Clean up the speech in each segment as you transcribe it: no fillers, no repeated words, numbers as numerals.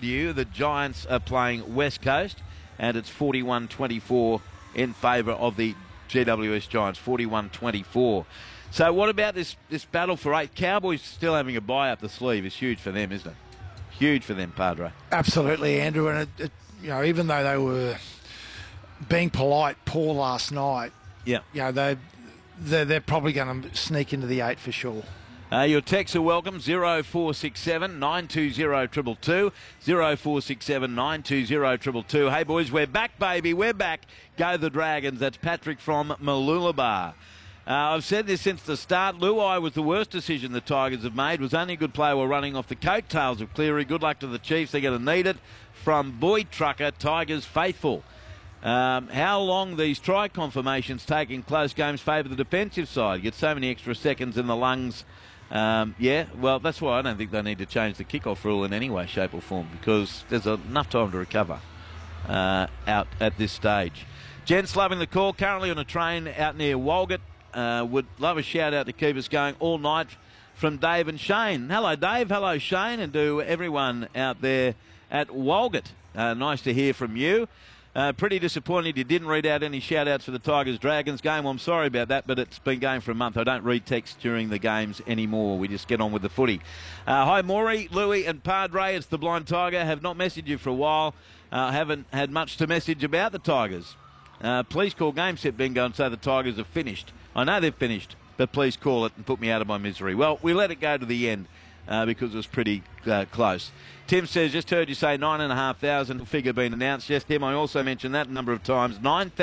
you, the Giants are playing West Coast, and it's 41-24 in favour of the GWS Giants, 41-24. So what about this battle for 8th? Cowboys still having a bye up the sleeve is huge for them, isn't it? Huge for them, Padre. Absolutely, Andrew. And, even though they were being polite poor last night, they're probably going to sneak into the 8 for sure. Your texts are welcome, 0467 920 222, 0467 920 222. Hey, boys, we're back, baby, we're back. Go the Dragons. That's Patrick from Mooloolaba. I've said this since the start. Luai was the worst decision the Tigers have made. Was only a good player while running off the coattails of Cleary. Good luck to the Chiefs. They're going to need it. From Boyd Trucker, Tigers faithful. How long these try confirmations take in close games favour the defensive side. Get so many extra seconds in the lungs. Well, that's why I don't think they need to change the kickoff rule in any way, shape or form, because there's enough time to recover out at this stage. Gents loving the call. Currently on a train out near Walgett. Would love a shout out to keep us going all night from Dave and Shane. Hello, Dave. Hello, Shane. And to everyone out there at Walgett. Nice to hear from you. Pretty disappointed you didn't read out any shout-outs for the Tigers-Dragons game. Well, I'm sorry about that, but it's been going for a month. I don't read text during the games anymore. We just get on with the footy. Hi, Maury, Louie and Padre. It's the Blind Tiger. Have not messaged you for a while. Haven't had much to message about the Tigers. Please call Game Set Bingo and say the Tigers have finished. I know they've finished, but please call it and put me out of my misery. Well, we let it go to the end because it was pretty close. Tim says, just heard you say 9,500 figure being announced. Yes, Tim, I also mentioned that a number of times.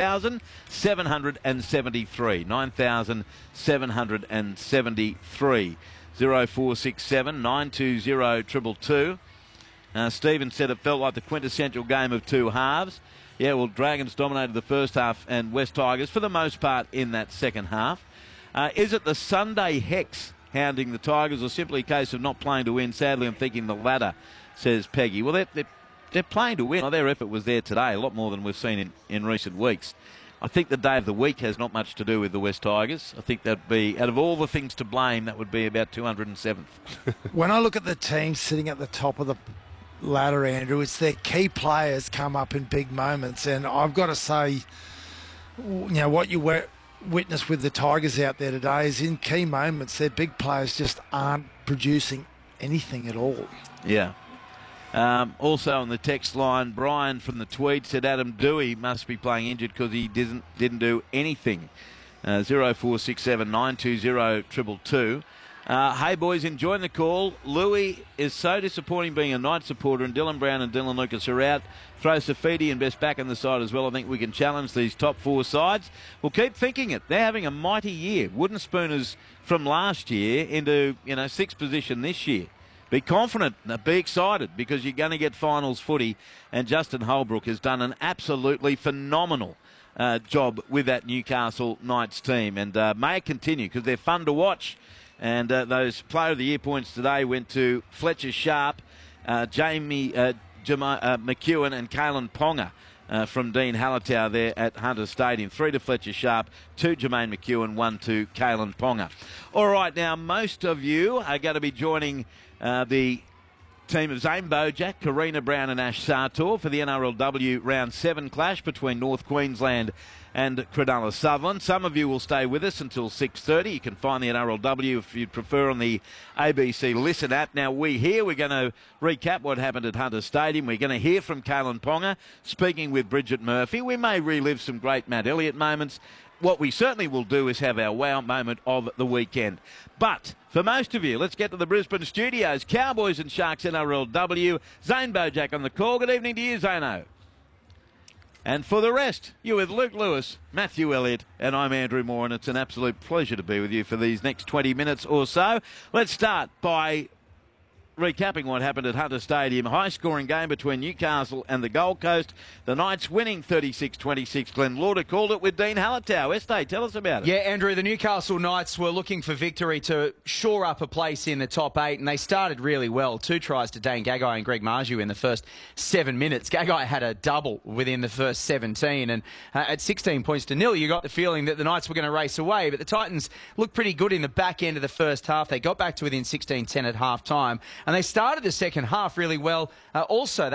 9,773. 9,773. 0467 920 222. Stephen said it felt like the quintessential game of two halves. Yeah, well, Dragons dominated the first half and West Tigers for the most part in that second half. Is it the Sunday Hex hounding the Tigers or simply a case of not playing to win? Sadly, I'm thinking the latter, says Peggy. Well, they're playing to win. Their effort was there today, a lot more than we've seen in recent weeks. I think the day of the week has not much to do with the West Tigers. I think that'd be, out of all the things to blame, that would be about 207th. When I look at the team sitting at the top of the ladder, Andrew, it's their key players come up in big moments. And I've got to say, what you witness with the Tigers out there today is in key moments, their big players just aren't producing anything at all. Yeah. Also on the text line, Brian from the Tweed said Adam Dewey must be playing injured because he didn't do anything. 0467 920 222. Hey boys, enjoying the call. Louis is so disappointing being a Knights supporter, and Dylan Brown and Dylan Lucas are out. Throw Safidi and Best back in the side as well. I think we can challenge these top four sides. We'll keep thinking it. They're having a mighty year. Wooden Spooners from last year into 6th position this year. Be confident, be excited, because you're going to get finals footy, and Justin Holbrook has done an absolutely phenomenal job with that Newcastle Knights team, and may it continue because they're fun to watch. And those Player of the Year points today went to Fletcher Sharp, Jamie McEwen and Kalen Ponga from Dean Hallertau there at Hunter Stadium. 3 to Fletcher Sharp, 2 Jermaine McEwen, 1 to Kalen Ponga. All right, now most of you are going to be joining the team of Zane Bojack, Karina Brown and Ash Sartor for the NRLW Round 7 clash between North Queensland and Cronulla Sutherland. Some of you will stay with us until 6:30. You can find the NRLW, if you'd prefer, on the ABC Listen app. Now, we're going to recap what happened at Hunter Stadium. We're going to hear from Kalen Ponga, speaking with Bridget Murphy. We may relive some great Matt Elliott moments. What we certainly will do is have our wow moment of the weekend. But for most of you, let's get to the Brisbane studios. Cowboys and Sharks NRLW. Zane Bojack on the call. Good evening to you, Zano. And for the rest, you're with Luke Lewis, Matthew Elliott, and I'm Andrew Moore, and it's an absolute pleasure to be with you for these next 20 minutes or so. Let's start by recapping what happened at Hunter Stadium. High-scoring game between Newcastle and the Gold Coast. The Knights winning 36-26. Glenn Lauder called it with Dean Hallertau. Estee, tell us about it. Yeah, Andrew, the Newcastle Knights were looking for victory to shore up a place in the top 8, and they started really well. 2 tries to Dane Gagai and Greg Marju in the first 7 minutes. Gagai had a double within the first 17, and at 16 points to nil, you got the feeling that the Knights were going to race away, but the Titans looked pretty good in the back end of the first half. They got back to within 16-10 at half-time, and they started the second half really well. Also,